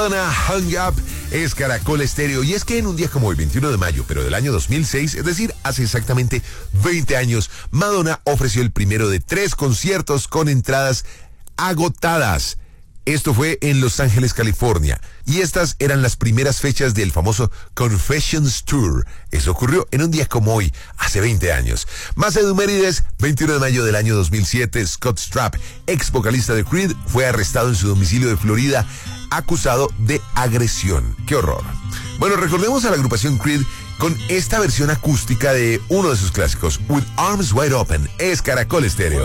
Madonna, Hung Up, es Caracol Estéreo. Y es que en un día como el 21 de mayo, pero del año 2006, es decir, hace exactamente 20 años, Madonna ofreció el primero de 3 conciertos con entradas agotadas. Esto fue en Los Ángeles, California. Y estas eran las primeras fechas del famoso Confessions Tour. Eso ocurrió en un día como hoy, hace 20 años. Más edumérides, 21 de mayo del año 2007, Scott Stapp, ex vocalista de Creed, fue arrestado en su domicilio de Florida, acusado de agresión. ¡Qué horror! Bueno, recordemos a la agrupación Creed con esta versión acústica de uno de sus clásicos, With Arms Wide Open. Es Caracol Estéreo.